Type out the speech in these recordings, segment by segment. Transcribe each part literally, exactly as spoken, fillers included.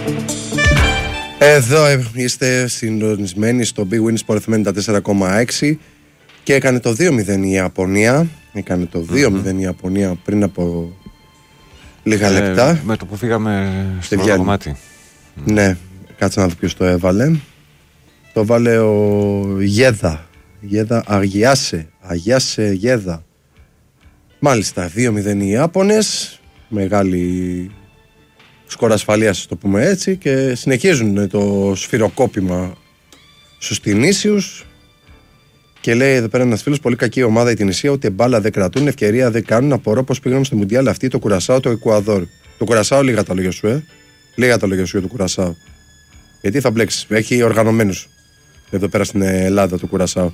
Εδώ είστε συντονισμένοι στο Big Win Sport εφ εμ ενενήντα τέσσερα κόμμα έξι και έκανε το δύο μηδέν η Ιαπωνία. Έκανε το δύο μηδέν mm-hmm. η Ιαπωνία πριν από λίγα ε, λεπτά. Με το που φύγαμε στο πρώτο κομμάτι. Ναι, κάτσε να δω ποιος το έβαλε. Το βάλε ο Γέδα. Γέδα Αγιάσε. Αγιάσε Γέδα. Μάλιστα, δύο μηδέν οι Ιάπωνες. Μεγάλη σκορ ασφαλείας, το πούμε έτσι, και συνεχίζουν το σφυροκόπημα στους Τινήσιους. Και λέει εδώ πέρα ένας φίλος, πολύ κακή ομάδα η Τινησία, ούτε μπάλα δεν κρατούν, ευκαιρία δεν κάνουν. Απορώ πως πήγαμε στο Μουντιάλ αυτή, το Κουρασάο, το Εκουαδόρ. Το Κουρασάο, λίγα τα λόγια σου, ε. Λίγα τα λόγια σου για το Κουρασάο. Γιατί θα μπλέξεις, έχει οργανωμένους εδώ πέρα στην Ελλάδα το Κουρασάο.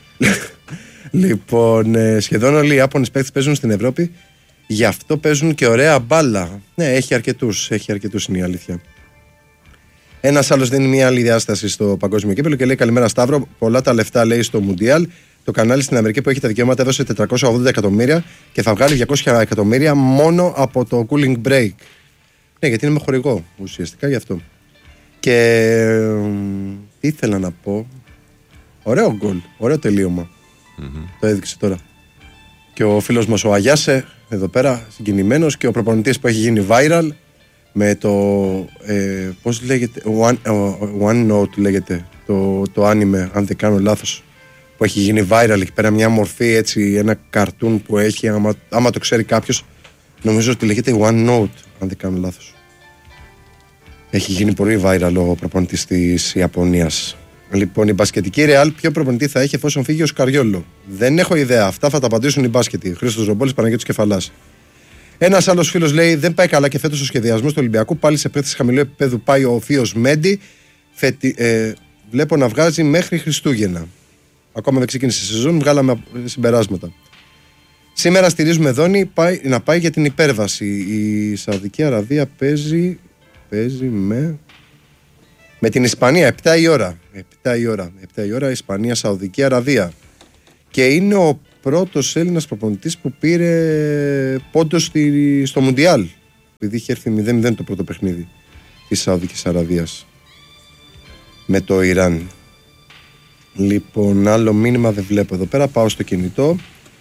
Λοιπόν, σχεδόν όλοι οι Ιάπωνες παίκτες παίζουν στην Ευρώπη. Γι' αυτό παίζουν και ωραία μπάλα. Ναι, έχει αρκετούς, έχει αρκετούς είναι η αλήθεια. Ένας άλλος δίνει μια άλλη διάσταση στο παγκόσμιο κύπελλο και λέει: καλημέρα Σταύρο. Πολλά τα λεφτά λέει στο Μουντιάλ. Το κανάλι στην Αμερική που έχει τα δικαιώματα έδωσε τετρακόσια ογδόντα εκατομμύρια και θα βγάλει διακόσια εκατομμύρια μόνο από το cooling break. Ναι, γιατί είναι με χορηγό ουσιαστικά γι' αυτό. Και τι ήθελα να πω. Ωραίο γκολ, ωραίο τελείωμα. Mm-hmm. Το έδειξε τώρα. Και ο φίλος μας ο Αγιάσε εδώ πέρα συγκινημένος και ο προπονητής που έχει γίνει viral με το ε, πώς λέγεται, One, one Note λέγεται το, το άνιμε, αν δεν κάνω λάθος, που έχει γίνει viral εκεί πέρα, μια μορφή έτσι, ένα καρτούν που έχει, άμα, άμα το ξέρει κάποιος, νομίζω ότι λέγεται One Note, αν δεν κάνω λάθος. Έχει γίνει πολύ viral ο προπονητής της Ιαπωνίας. Λοιπόν, η μπασκετική Ρεάλ ποιο προπονητή θα έχει εφόσον φύγει ο Σκαριόλο? Δεν έχω ιδέα. Αυτά θα τα απαντήσουν οι μπάσκετοι. Χρήστος Ρομπόλης, Παναγιώτης Κεφαλάς. Ένας άλλος φίλος λέει: δεν πάει καλά και φέτος ο σχεδιασμός του Ολυμπιακού. Πάλι σε παίκτες χαμηλού επίπεδου πάει ο Θείος Μέντι. Φετι, ε, βλέπω να βγάζει μέχρι Χριστούγεννα. Ακόμα δεν ξεκίνησε η σεζόν, βγάλαμε συμπεράσματα. Σήμερα στηρίζουμε Δόνη πάει, να πάει για την υπέρβαση. Η Σαουδική Αραβία παίζει, παίζει με. Με την Ισπανία, επτά η ώρα. επτά η ώρα. επτά η ώρα, Ισπανία, Σαουδική Αραβία. Και είναι ο πρώτος Έλληνας προπονητής που πήρε πόντο στη, στο Μουντιάλ. Επειδή είχε έρθει μηδέν μηδέν το πρώτο παιχνίδι της Σαουδικής Αραβίας με το Ιράν. Λοιπόν, άλλο μήνυμα δεν βλέπω εδώ πέρα. Πάω στο κινητό.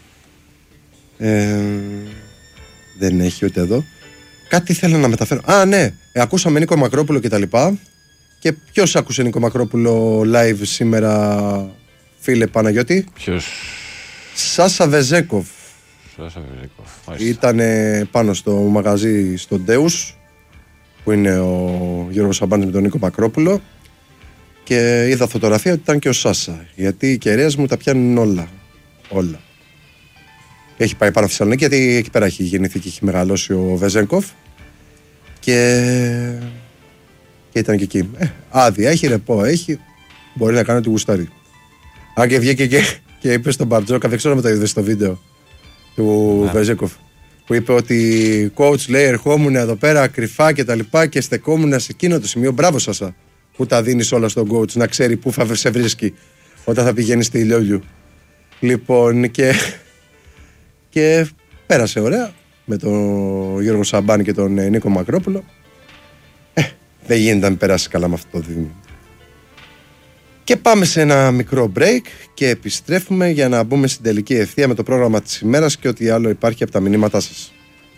Ε, δεν έχει ούτε εδώ. Κάτι θέλω να μεταφέρω. Α, ναι. Ε, ακούσαμε Νίκο Μακρόπουλο και τα λοιπά. Και ποιος άκουσε Νίκο Μακρόπουλο live σήμερα, φίλε Παναγιώτη? Ποιος? Σάσα Βεζέκοφ. Σάσα Βεζέκοφ. Ήταν πάνω στο μαγαζί στο Ντέους, που είναι ο Γιώργος Σαμπάνης με τον Νίκο Μακρόπουλο. Και είδα φωτογραφία ότι ήταν και ο Σάσα. Γιατί οι κεραίες μου τα πιάνουν όλα. Όλα. Έχει πάει πάνω στη Θεσσαλονίκη, γιατί εκεί πέρα έχει γεννηθεί και έχει μεγαλώσει ο Βεζέκοφ. Και... Και ήταν και εκεί. Ε, άδεια, έχει ρεπό, έχει. Μπορεί να κάνει ό,τι γουστάρει. Αν και βγήκε και, και είπε στον Μπαρτζόκα, δεν ξέρω αν το είδε στο βίντεο του yeah. Βεζέκοφ, που είπε ότι coach λέει ερχόμουν εδώ πέρα κρυφά και τα λοιπά και στεκόμουν σε εκείνο το σημείο. Μπράβο Σάσα που τα δίνεις όλα στον coach, να ξέρει πού θα σε βρίσκει όταν θα πηγαίνει στη Λιόλιου. Λοιπόν, και, και πέρασε ωραία με τον Γιώργο Σαμπάνη και τον Νίκο Μακρόπουλο. Δεν γίνεται να μην περάσει καλά με αυτό το δίδυμο. Και πάμε σε ένα μικρό break και επιστρέφουμε για να μπούμε στην τελική ευθεία με το πρόγραμμα της ημέρας και ό,τι άλλο υπάρχει από τα μηνύματά σας.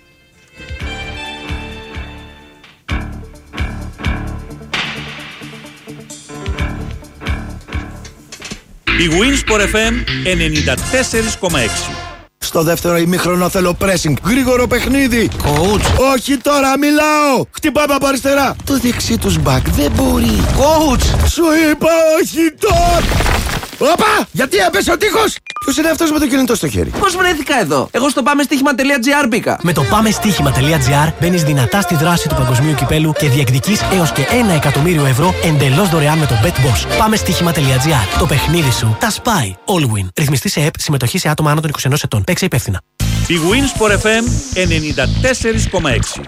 Η Winsport εφ εμ ενενήντα τέσσερα κόμμα έξι. Στο δεύτερο ημίχρονο θέλω pressing. Γρήγορο παιχνίδι. Coach. Όχι τώρα, μιλάω. Χτυπάμε από αριστερά. Το δεξί τους μπακ δεν μπορεί. Coach. Σου είπα όχι τώρα. Όπα! Γιατί έπεσε ο τείχος! Ποιος είναι αυτός με το κινητό στο χέρι? Πώς βρέθηκα εδώ? Εγώ στο πάμε στοίχημα τελεία τζι άρ μπήκα. Με το πάμε στοίχημα τελεία τζι άρ μπαίνεις δυνατά στη δράση του παγκοσμίου κυπέλου και διεκδικείς έως και ένα εκατομμύριο ευρώ εντελώς δωρεάν με το BetBoss. Πάμε στοίχημα τελεία τζι άρ. Το παιχνίδι σου τα σπάει. All win. Ρυθμιστή σε ΕΠ, συμμετοχή σε άτομα άνω των είκοσι ενός ετών. Παίξε υπεύθυνα. Η Winsport εφ εμ ενενήντα τέσσερα κόμμα έξι.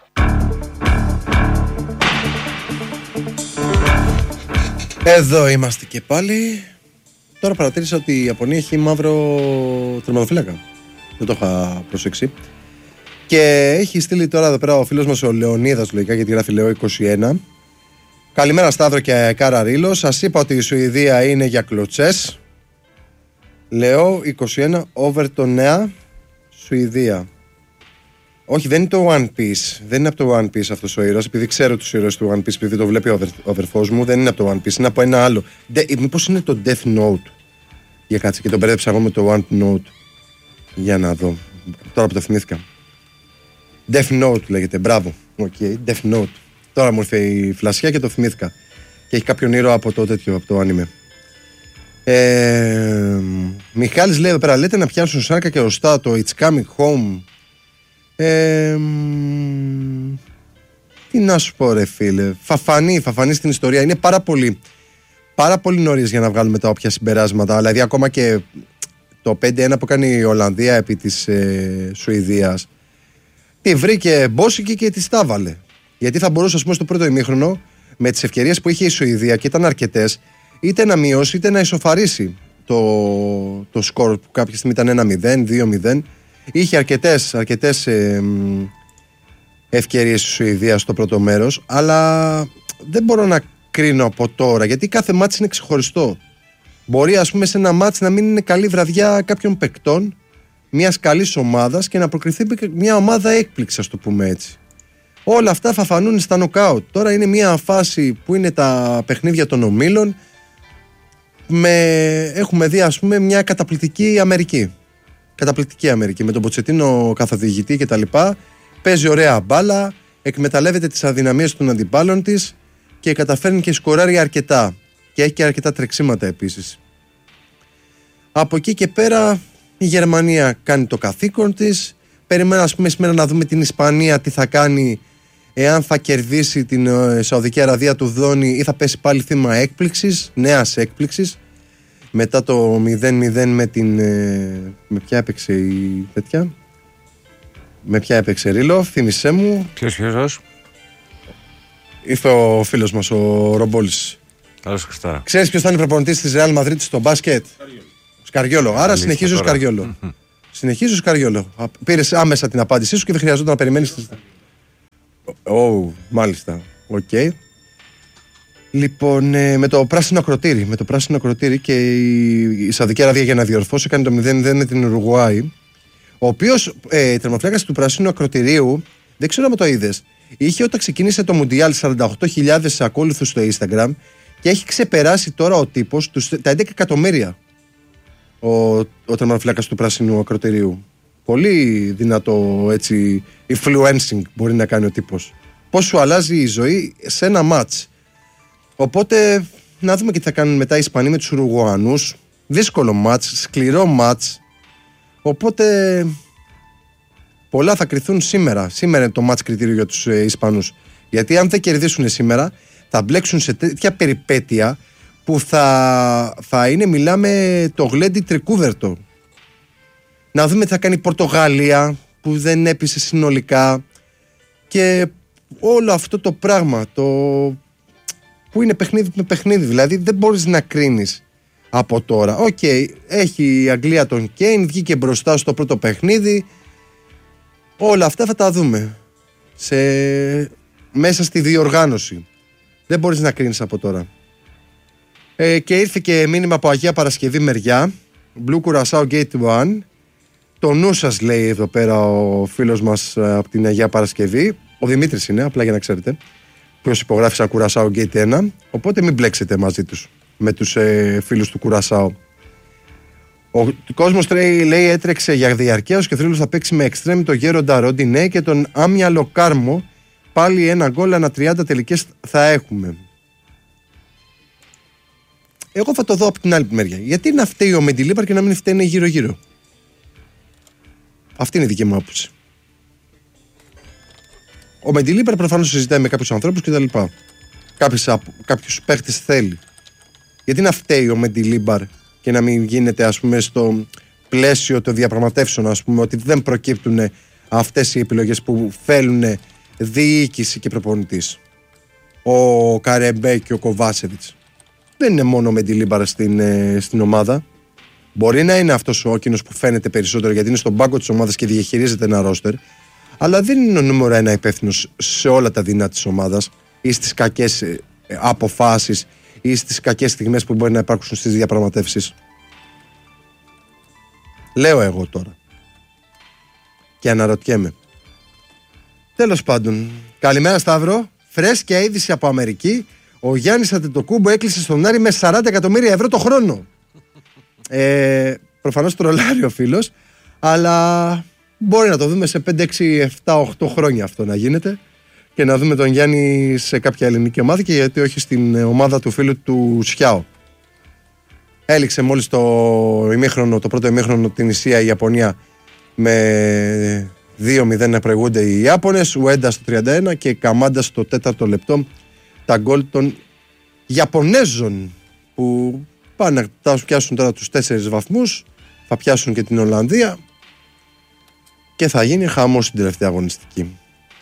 Εδώ είμαστε και πάλι. Τώρα παρατήρησα ότι η Ιαπωνία έχει μαύρο τερματοφύλακα. Δεν το είχα προσέξει. Και έχει στείλει τώρα εδώ πέρα ο φίλος μας ο Λεωνίδας, λογικά, γιατί γράφει Λεώ είκοσι ένα. Καλημέρα Σταύρο και Κάρα Ρήλο. Σας είπα ότι η Σουηδία είναι για κλωτσές. Λέω είκοσι ένα over το νέα Σουηδία. Όχι, δεν είναι το One Piece. Δεν είναι από το One Piece αυτός ο ήρωας. Επειδή ξέρω τους ήρωες του One Piece, επειδή το βλέπει ο αδερφός μου, δεν είναι από το One Piece. Είναι από ένα άλλο. Μήπως είναι το Death Note? Για κάτσε και τον μπέρδεψα εγώ με το One Note. Για να δω. Τώρα που το θυμήθηκα. Death Note λέγεται. Μπράβο. Okay. Death Note. Τώρα μου ήρθε η φλασιά και το θυμήθηκα. Και έχει κάποιον ήρωα από το τέτοιο, από το άνιμε. Ε, Μιχάλης λέει εδώ πέρα, λέτε να πιάσουν σάρκα και οστά το It's Coming Home. Ε, τι να σου πω ρε φίλε, φαφανή, φαφανή στην ιστορία. Είναι πάρα πολύ, πάρα πολύ νωρίς για να βγάλουμε τα όποια συμπεράσματα. Δηλαδή ακόμα και το πέντε ένα που κάνει η Ολλανδία επί της ε, Σουηδίας, τη βρήκε μπόσικη και τη στάβαλε. Γιατί θα μπορούσε, ας πούμε, στο πρώτο ημίχρονο, με τις ευκαιρίες που είχε η Σουηδία και ήταν αρκετές, είτε να μειώσει είτε να ισοφαρίσει το, το σκορ που κάποια στιγμή ήταν ένα μηδέν, δύο μηδέν. Είχε αρκετές, αρκετές ε, ευκαιρίες η Σουηδία στο πρώτο μέρος, αλλά δεν μπορώ να κρίνω από τώρα, γιατί κάθε μάτς είναι ξεχωριστό. Μπορεί, ας πούμε, σε ένα μάτς να μην είναι καλή βραδιά κάποιων παικτών μιας καλής ομάδας και να προκριθεί μια ομάδα έκπληξη, ας το πούμε έτσι. Όλα αυτά θα φανούν στα νοκάουτ. Τώρα είναι μια φάση που είναι τα παιχνίδια των ομίλων. Με... Έχουμε δει, ας πούμε, μια καταπληκτική Αμερική. Καταπληκτική Αμερική με τον Ποτσετίνο καθοδηγητή και τα λοιπά. Παίζει ωραία μπάλα, εκμεταλλεύεται τις αδυναμίες των αντιπάλων της και καταφέρνει και σκοράρει αρκετά. Και έχει και αρκετά τρεξίματα επίσης. Από εκεί και πέρα η Γερμανία κάνει το καθήκον της. Περιμένω, ας πούμε, σήμερα να δούμε την Ισπανία τι θα κάνει, εάν θα κερδίσει την ε, Σαουδική Αραβία του Δόνη ή θα πέσει πάλι θύμα έκπληξης, νέας έκπληξης. Μετά το μηδέν μηδέν με την... Ε, με ποια έπαιξε η τέτοια? Με ποια έπαιξε Ρίλο, θύμισέ μου. Ποιος ποιος? Ήρθε ο φίλος μας, ο Ρομπόλης. Καλώς Χριστάρα. Ξέρεις ποιος θα είναι προπονητής της Ρεάλ Μαδρίτης στο μπάσκετ? Σκαριόλο. Άρα συνεχίζει ο Σκαριόλο. Συνεχίζει ο Σκαριόλο. Πήρες άμεσα την απάντησή σου και δεν χρειαζόταν να περιμένεις. Ω, oh, μάλιστα. Οκ. Okay. Λοιπόν, ε, με το πράσινο ακροτήρι. Με το πράσινο ακροτήρι και η, η Σαουδική Αραβία, για να διορθώσει, κάνει το μηδέν μηδέν με την Ουρουγουάη. Ο οποίος ε, τερματοφύλακας του πράσινου ακροτηρίου, δεν ξέρω αν το είδες, είχε όταν ξεκίνησε το Μουντιάλ σαράντα οκτώ χιλιάδες ακόλουθους στο Instagram και έχει ξεπεράσει τώρα ο τύπος τους, τα έντεκα εκατομμύρια. Ο, ο τερματοφύλακας του πράσινου ακροτηρίου. Πολύ δυνατό, έτσι, influencing μπορεί να κάνει ο τύπος. Πώς σου αλλάζει η ζωή σε ένα μάτς. Οπότε να δούμε και τι θα κάνουν μετά οι Ισπανοί με τους Ουρουγουανούς. Δύσκολο μάτς, σκληρό μάτς. Οπότε πολλά θα κριθούν σήμερα. Σήμερα είναι το μάτς κριτήριο για τους ε, Ισπανούς. Γιατί αν δεν κερδίσουν σήμερα, θα μπλέξουν σε τέτοια περιπέτεια που θα, θα είναι, μιλάμε, το γλέντι τρικούβερτο. Να δούμε τι θα κάνει η Πορτογαλία, που δεν έπεισε συνολικά, και όλο αυτό το πράγμα το, που είναι παιχνίδι με παιχνίδι. Δηλαδή δεν μπορείς να κρίνεις από τώρα. Οκ, okay, έχει η Αγγλία τον Κέιν, βγήκε μπροστά στο πρώτο παιχνίδι. Όλα αυτά θα τα δούμε σε, μέσα στη διοργάνωση. Δεν μπορείς να κρίνεις από τώρα. Ε, και ήρθε και μήνυμα από Αγία Παρασκευή μεριά, Blue Curaçao Gate one. Το νου σας, λέει εδώ πέρα ο φίλος μας από την Αγία Παρασκευή. Ο Δημήτρης είναι, απλά για να ξέρετε, ποιος υπογράφει σαν Curaçao Gate ένα. Οπότε μην μπλέξετε μαζί τους, με τους ε, φίλους του Curaçao. Ο κόσμος, λέει, έτρεξε για διαρκέως και ο Θρύλος θα παίξει με εξτρέμι το Γέροντα Ροντινέ και τον Άμιαλο Κάρμο. Πάλι ένα γκολ ανά τριάντα τελικές θα έχουμε. Εγώ θα το δω από την άλλη μεριά. Γιατί να φταίει ο Μεντιλίμπαρ και να μην φταίνει γύρω-γύρω? Αυτή είναι η δική μου άποψη. Ο Μεντιλίμπαρ προφανώς συζητάει με κάποιους ανθρώπους κτλ. Κάποιους παίχτες θέλει. Γιατί να φταίει ο Μεντιλίμπαρ και να μην γίνεται, ας πούμε, στο πλαίσιο των διαπραγματεύσεων, ας πούμε, ότι δεν προκύπτουν αυτές οι επιλογές που θέλουν διοίκηση και προπονητής? Ο Καρεμπέ και ο Κοβάσεβιτς δεν είναι μόνο ο Μεντιλίμπαρ στην, ε, στην ομάδα. Μπορεί να είναι αυτός ο όκινος που φαίνεται περισσότερο γιατί είναι στον πάγκο της ομάδας και διαχειρίζεται ένα ρόστερ, αλλά δεν είναι ο νούμερο ένα υπεύθυνος σε όλα τα δεινά της ομάδας ή στις κακές αποφάσεις ή στις κακές στιγμές που μπορεί να υπάρξουν στις διαπραγματεύσεις. Λέω εγώ τώρα. Και αναρωτιέμαι. Τέλος πάντων, καλημέρα Σταύρο. Φρέσκια είδηση από Αμερική. Ο Γιάννης Αντετοκούμπο έκλεισε στον Άρη με σαράντα εκατομμύρια ευρώ το χρόνο. Ε, προφανώς τρολάρει ο φίλος, αλλά μπορεί να το δούμε σε πέντε, έξι, επτά, οκτώ χρόνια αυτό να γίνεται και να δούμε τον Γιάννη σε κάποια ελληνική ομάδα και γιατί όχι στην ομάδα του φίλου του Σιάο. Έληξε μόλις το, ημίχρονο, το πρώτο ημίχρονο την Ισία η Ιαπωνία με δύο μηδέν να προηγούνται οι Ιάπωνες, Ουέντα στο τριάντα ένα και Καμάντα στο τέταρτο λεπτό τα γκολ των Ιαπωνέζων που πάνε να πιάσουν τώρα τους τέσσερις βαθμούς, θα πιάσουν και την Ολλανδία και θα γίνει χαμός στην τελευταία αγωνιστική.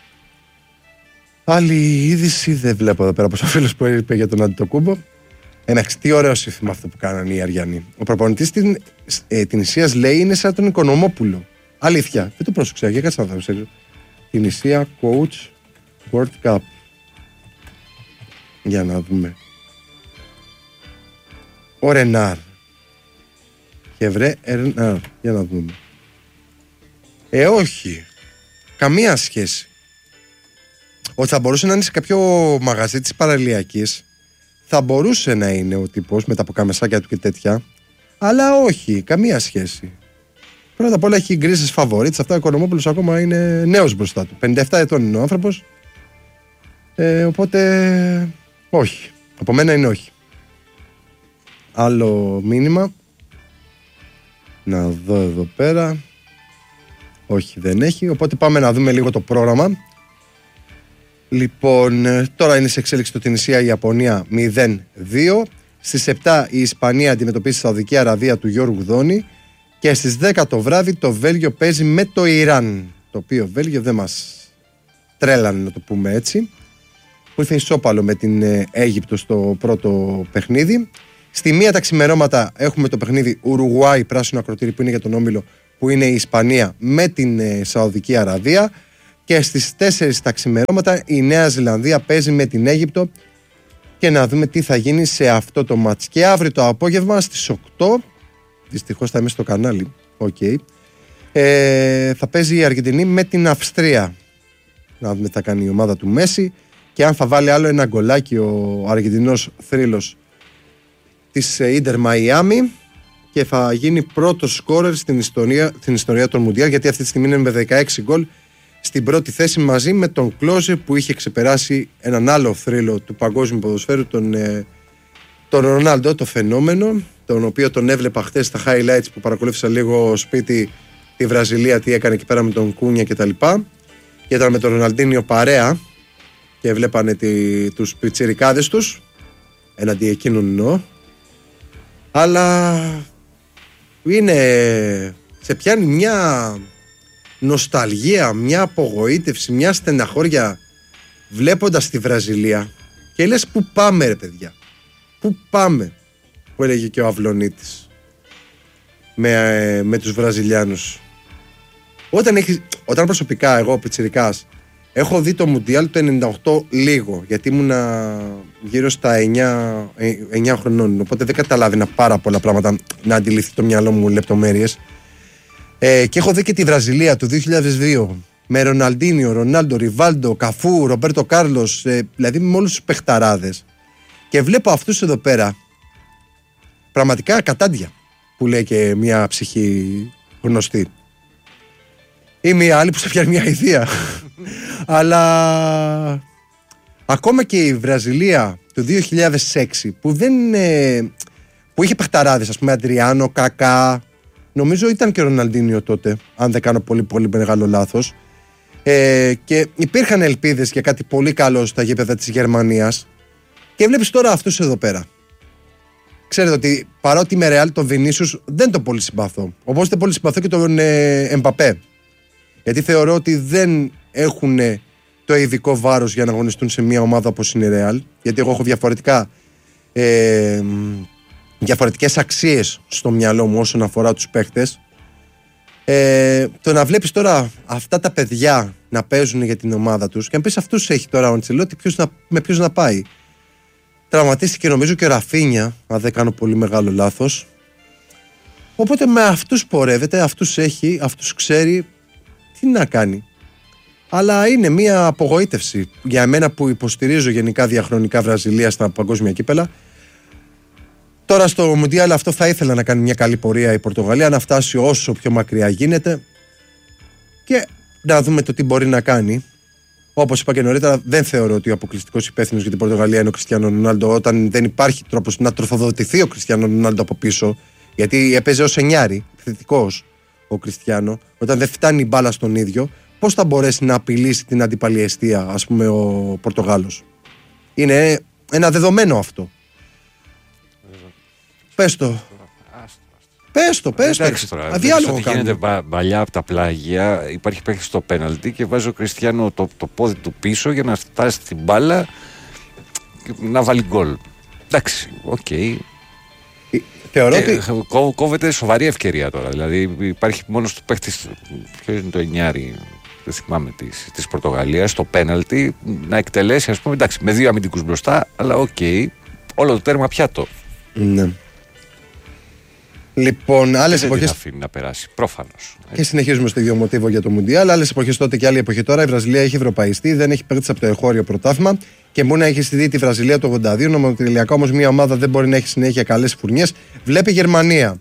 Άλλη είδηση δεν βλέπω εδώ πέρα από ο φίλος που είπε για τον Αντετοκούμπο. Εντάξει, τι ωραίο σύμφωμα αυτό που κάνανε οι Αριανοί. Ο προπονητής την, ε, την Ισίας λέει είναι σαν τον Οικονομόπουλο. Αλήθεια, δεν το πρόσεξα, για κάτσε να το ξέρω. Την Ισία Coach World Cup. Για να δούμε. Ο Ρενάρ. Χευρέ Ρενάρ. Για να δούμε. Ε, όχι. Καμία σχέση. Ότι θα μπορούσε να είναι σε κάποιο μαγαζί της παραλιακής. Θα μπορούσε να είναι ο τύπος με τα ποκαμεσάκια του και τέτοια. Αλλά όχι. Καμία σχέση. Πρώτα απ' όλα έχει γκρίζες φαβορίτες. Αυτά ο Οικονομόπουλος ακόμα είναι νέος μπροστά του. πενήντα επτά ετών είναι ο άνθρωπος. Ε, οπότε όχι. Από μένα είναι όχι. Άλλο μήνυμα. Να δω εδώ πέρα. Όχι, δεν έχει. Οπότε πάμε να δούμε λίγο το πρόγραμμα. Λοιπόν, τώρα είναι σε εξέλιξη το Τινησία η Ιαπωνία μηδέν δύο. Στις επτά η Ισπανία αντιμετωπίζει τη Σαουδική Αραβία του Γιώργου Δόνη. Και στις δέκα το βράδυ το Βέλγιο παίζει με το Ιράν. Το οποίο Βέλγιο δεν μας τρέλανε, να το πούμε έτσι. Που ήρθε ισόπαλο με την Αίγυπτο στο πρώτο παιχνίδι. Στη μία τα ξημερώματα έχουμε το παιχνίδι Ουρουγουάη πράσινο ακροτήρι που είναι για τον όμιλο, που είναι η Ισπανία με την Σαουδική Αραβία. Και στις τέσσερις τα ξημερώματα η Νέα Ζηλανδία παίζει με την Αίγυπτο. Και να δούμε τι θα γίνει σε αυτό το μάτς. Και αύριο το απόγευμα στις οκτώ, δυστυχώς θα είμαι στο κανάλι, okay, ε, θα παίζει η Αργεντινή με την Αυστρία. Να δούμε τι θα κάνει η ομάδα του Μέση και αν θα βάλει άλλο ένα γκολάκι ο Αργεντινός θρύλος της Ίντερ Μαϊάμι και θα γίνει πρώτος σκόρερ στην ιστορία, στην ιστορία των Μουντιάλ, γιατί αυτή τη στιγμή είναι με δεκαέξι γκολ στην πρώτη θέση μαζί με τον Κλόζε που είχε ξεπεράσει έναν άλλο θρύλο του παγκόσμιου ποδοσφαίρου, τον, ε, τον Ρονάλντο, το φαινόμενο, τον οποίο τον έβλεπα χτες στα highlights που παρακολούθησα λίγο σπίτι τη Βραζιλία, τι έκανε εκεί πέρα με τον Κούνια κτλ. Και ήταν με τον Ροναλντίνιο παρέα και βλέπανε τη, τους πιτσιρικάδες τους εναντί εκείνων εννοώ. Αλλά είναι, σε πιάνει μια νοσταλγία, μια απογοήτευση, μια στεναχώρια βλέποντας τη Βραζιλία και λες πού πάμε ρε παιδιά, πού πάμε, που έλεγε και ο Αυλονίτης με, με τους Βραζιλιάνους. Όταν, έχει, όταν προσωπικά εγώ πιτσιρικάς έχω δει το Μουντιάλ το ενενήντα οκτώ λίγο, γιατί ήμουνα γύρω στα εννιά χρονών, οπότε δεν καταλάβαινα πάρα πολλά πράγματα να αντιληφθεί το μυαλό μου λεπτομέρειες. Ε, και έχω δει και τη Βραζιλία του δύο χιλιάδες δύο με Ροναλντίνιο, Ρονάλντο, Ριβάλντο, Καφού, Ρομπέρτο Κάρλος, ε, δηλαδή με όλους τους παιχταράδες. Και βλέπω αυτούς εδώ πέρα πραγματικά κατάντια, που λέει και μια ψυχή γνωστή. Ή μια άλλη που σε πιάνει μια ιδέα. Αλλά ακόμα και η Βραζιλία του δύο χιλιάδες έξι που δεν ε, που είχε παιχταράδες, ας πούμε Αντριάνο, Κακά, νομίζω ήταν και Ροναλντίνιο τότε, αν δεν κάνω πολύ πολύ μεγάλο λάθος, ε, και υπήρχαν ελπίδες για κάτι πολύ καλό στα γήπεδα της Γερμανίας και βλέπεις τώρα αυτούς εδώ πέρα. Ξέρετε ότι παρότι με Ρεάλ τον Βινίσιους δεν τον πολύ συμπαθώ, όπως δεν πολύ συμπαθώ και τον ε, Εμπαπέ, γιατί θεωρώ ότι δεν έχουν το ειδικό βάρος για να αγωνιστούν σε μια ομάδα όπως είναι η Ρεάλ, γιατί εγώ έχω διαφορετικά ε, διαφορετικές αξίες στο μυαλό μου όσον αφορά τους παίχτες. Ε, το να βλέπεις τώρα αυτά τα παιδιά να παίζουν για την ομάδα τους και να πεις αυτούς έχει τώρα ο Αντσελότη με ποιους να πάει. Τραυματίστηκε νομίζω και ο Ραφίνια, αν δεν κάνω πολύ μεγάλο λάθος. Οπότε με αυτούς πορεύεται, αυτούς έχει, αυτούς ξέρει τι να κάνει. Αλλά είναι μια απογοήτευση για εμένα που υποστηρίζω γενικά διαχρονικά Βραζιλία στα παγκόσμια κύπελα. Τώρα στο Μουντιάλ αυτό θα ήθελα να κάνει μια καλή πορεία η Πορτογαλία, να φτάσει όσο πιο μακριά γίνεται και να δούμε το τι μπορεί να κάνει. Όπως είπα και νωρίτερα, δεν θεωρώ ότι ο αποκλειστικός υπεύθυνος για την Πορτογαλία είναι ο Κριστιάνο Ρονάλντο, όταν δεν υπάρχει τρόπος να τροφοδοτηθεί ο Κριστιάνο Ρονάλντο από πίσω, γιατί έπαιζε ως εννιάρη, επιθετικός ο Κριστιάνο, όταν δεν φτάνει η μπάλα στον ίδιο, πώς θα μπορέσει να απειλήσει την αντίπαλη εστία, ας πούμε, ο Πορτογάλος. Είναι ένα δεδομένο αυτό. Πες το. Πες το, πες το. Εντάξει τώρα. Αδιάλογο ότι γίνεται μπα, παλιά από τα πλάγια. Υπάρχει παίχτη στο πέναλτι και βάζει ο Κριστιάνο το, το πόδι του πίσω για να φτάσει στην μπάλα και να βάλει γκολ. Εντάξει, οκ. Okay. Θεωρώ ε, ότι... κό, κόβεται σοβαρή ευκαιρία τώρα. Δηλαδή υπάρχει μόνο του παίχτη. Ποιο είναι το εννιάρι, δεν θυμάμαι, τη Πορτογαλία, το πέναλτι να εκτελέσει, ας πούμε. Εντάξει, με δύο αμυντικούς μπροστά, αλλά οκ. Okay, όλο το τέρμα πιάτο. Ναι. Λοιπόν, άλλες εποχές. Δεν αφήνει να περάσει, προφανώς. Και συνεχίζουμε στο ίδιο μοτίβο για το Μουντιάλ. Άλλες εποχές τότε και άλλη εποχή τώρα. Η Βραζιλία έχει ευρωπαϊστεί, δεν έχει παίκτη από το εγχώριο πρωτάθλημα και μπορεί να έχει στη δει τη Βραζιλία το ογδόντα δύο. Νομοτελειακά όμως μια ομάδα δεν μπορεί να έχει συνέχεια καλές φουρνιές. Βλέπει Γερμανία.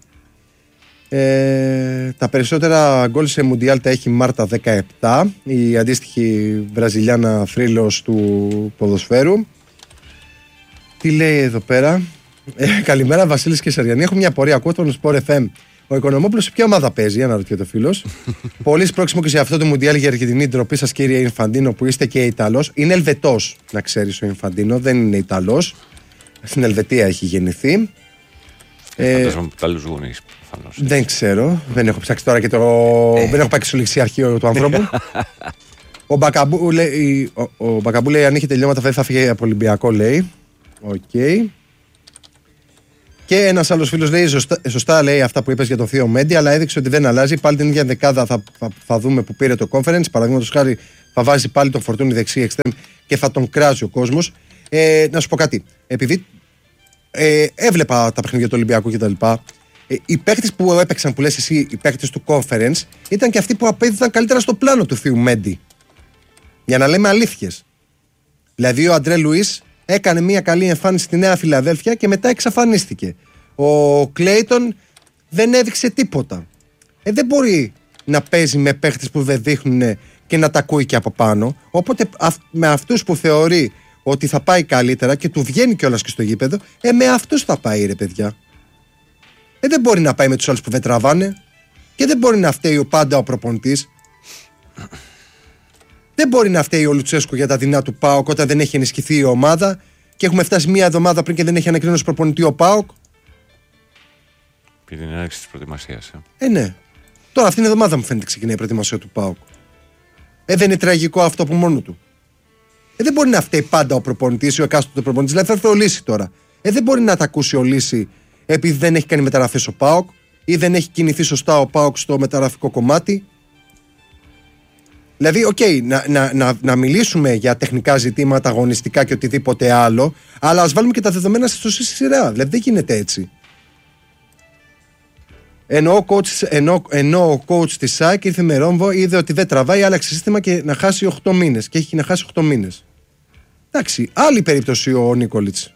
Ε, τα περισσότερα γκολ σε Μουντιάλ τα έχει η Μάρτα δεκαεπτά, η αντίστοιχη Βραζιλιάνα θρύλος του ποδοσφαίρου. Τι λέει εδώ πέρα? Ε, καλημέρα Βασίλης και Σαριανή. Έχω μια πορεία. Ακούω τον Sport εφ εμ. Ο Οικονομόπουλος σε ποια ομάδα παίζει? Αναρωτιέται ο φίλος. Πολύ σπρώξιμο και σε αυτό το Μουντιάλ για Αργεντινή. Ντροπή σας κύριε Ινφαντίνο που είστε και Ιταλός. Είναι Ελβετός, να ξέρεις ο Ινφαντίνο. Δεν είναι Ιταλός. Στην Ελβετία έχει γεννηθεί. Φαντάζομαι από Ιταλούς γονείς. Δεν ξέρω. Δεν έχω ψάξει τώρα και το. Ε. Δεν έχω πάει και στο ληξιαρχείο του ανθρώπου. Ο Μπακαμπού λέει, ο, ο Μπακαμπού λέει αν είχε τελειώματα θα φύγει από Ολυμπιακό, λέει. Οκ. Okay. Και ένας άλλος φίλος λέει: σωστά, σωστά λέει αυτά που είπες για το Θείο Μέντι, αλλά έδειξε ότι δεν αλλάζει. Πάλι την ίδια δεκάδα θα, θα, θα δούμε που πήρε το conference. Παραδείγματος χάρη, θα βάζει πάλι τον Φορτούνι δεξί εξτρέμ και θα τον κράζει ο κόσμος. Ε, να σου πω κάτι. Επειδή ε, έβλεπα τα παιχνίδια του Ολυμπιακού κτλ. Ε, οι παίκτες που έπαιξαν, που λες εσύ, οι παίκτες του conference, ήταν και αυτοί που απέδιδαν καλύτερα στο πλάνο του Θείου Μέντι. Για να λέμε αλήθειες. Δηλαδή, ο Αντρέ Λουίς έκανε μια καλή εμφάνιση στη Νέα Φιλαδέλφια και μετά εξαφανίστηκε. Ο Κλέιτον δεν έδειξε τίποτα. Ε, δεν μπορεί να παίζει με παίχτες που δεν δείχνουν και να τα ακούει και από πάνω. Οπότε με αυτούς που θεωρεί ότι θα πάει καλύτερα και του βγαίνει κιόλας και στο γήπεδο, ε, με αυτούς θα πάει ρε παιδιά. Ε, δεν μπορεί να πάει με τους άλλους που δεν τραβάνε και δεν μπορεί να φταίει ο πάντα ο προπονητής. Δεν μπορεί να φταίει ο Λουτσέσκο για τα δεινά του ΠΑΟΚ όταν δεν έχει ενισχυθεί η ομάδα και έχουμε φτάσει μία εβδομάδα πριν και δεν έχει ανακοινώσει προπονητή ο ΠΑΟΚ. Επειδή είναι έναρξη της προετοιμασίας. Ε. ε, ναι. Τώρα αυτήν την εβδομάδα μου φαίνεται ξεκινάει η προετοιμασία του ΠΑΟΚ. Ε, δεν είναι τραγικό αυτό από μόνο του. Ε, δεν μπορεί να φταίει πάντα ο προπονητής ή ο εκάστοτε προπονητής. Δηλαδή θα έρθει ο Λύση τώρα. Ε, δεν μπορεί να τα ακούσει ο Λύση επειδή δεν έχει κάνει μεταγραφές ο ΠΑΟΚ ή δεν έχει κινηθεί σωστά ο ΠΑΟΚ στο μεταγραφικό κομμάτι. Δηλαδή, οκ, okay, να, να, να, να μιλήσουμε για τεχνικά ζητήματα, αγωνιστικά και οτιδήποτε άλλο, αλλά ας βάλουμε και τα δεδομένα στη σωστή σειρά. Δηλαδή, δεν γίνεται έτσι. Ενώ ο coach, ενώ, ενώ ο coach της ΣΑΕΚ ήρθε με ρόμβο, είδε ότι δεν τραβάει, άλλαξε σύστημα και να χάσει οκτώ μήνες. Και έχει να χάσει οκτώ μήνες. Εντάξει, άλλη περίπτωση ο Νίκολιτς.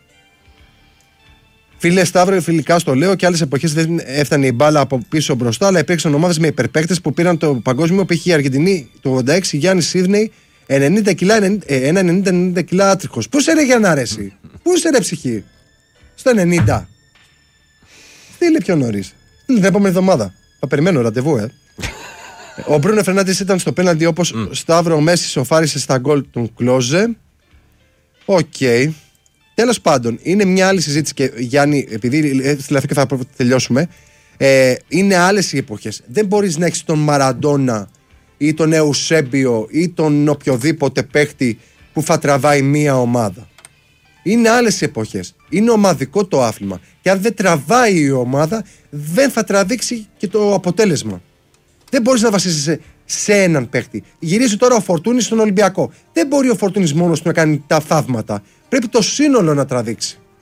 Φίλε Σταύρο, φιλικά στο λέω και άλλες εποχές δεν έφτανε η μπάλα από πίσω μπροστά, αλλά υπήρξαν ομάδες με υπερπαίκτες που πήραν το παγκόσμιο. Π.χ. η Αργεντινή το ογδόντα έξι, Γιάννη Σίδνεϊ, ενενήντα κιλά, ένα ενενήντα ενενήντα κιλά άτριχος. Πού σε ρε για να αρέσει, πού σε ρε ψυχή, στο ενενήντα. Στείλε πιο νωρίς. Στείλε την επόμενη εβδομάδα. Θα περιμένω ραντεβού, ε. Ο Μπρούνο Φερνάντες ήταν στο πέναλτι όπως mm. Σταύρο Μέση σοφάρισε στα γκολ του Κλόζε. Οκ. Okay. Τέλος πάντων, είναι μια άλλη συζήτηση και Γιάννη, επειδή στη Λαφή και θα τελειώσουμε, ε, είναι άλλες οι εποχές. Δεν μπορείς να έχεις τον Μαραντόνα ή τον Εουσέμπιο ή τον οποιοδήποτε παίχτη που θα τραβάει μια ομάδα. Είναι άλλες οι εποχές. Είναι ομαδικό το άθλημα. Και αν δεν τραβάει η ομάδα, δεν θα τραβήξει και το αποτέλεσμα. Δεν μπορείς να βασίζεσαι σε έναν παίχτη. Γυρίζει τώρα ο Φορτούνης στον Ολυμπιακό. Δεν μπορεί ο Φορτούνης μόνος του να κάνει τα θαύματα. Πρέπει το σύνολο να τραβήξει.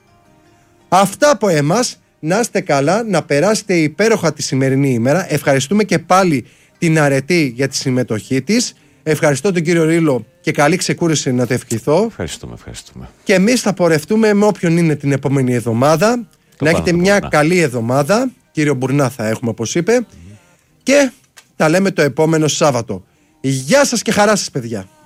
Αυτά από εμάς. Να είστε καλά, να περάσετε υπέροχα τη σημερινή ημέρα. Ευχαριστούμε και πάλι την Αρετή για τη συμμετοχή της. Ευχαριστώ τον κύριο Ρήλο και καλή ξεκούραση να το ευχηθώ. Ευχαριστούμε, ευχαριστούμε. Και εμείς θα πορευτούμε με όποιον είναι την επόμενη εβδομάδα. Το να έχετε μια Μπουρνά. καλή εβδομάδα. Κύριο Μπουρνά θα έχουμε, όπως είπε. Mm-hmm. Και τα λέμε το επόμενο Σάββατο. Γεια σας και χαρά σας, παιδιά.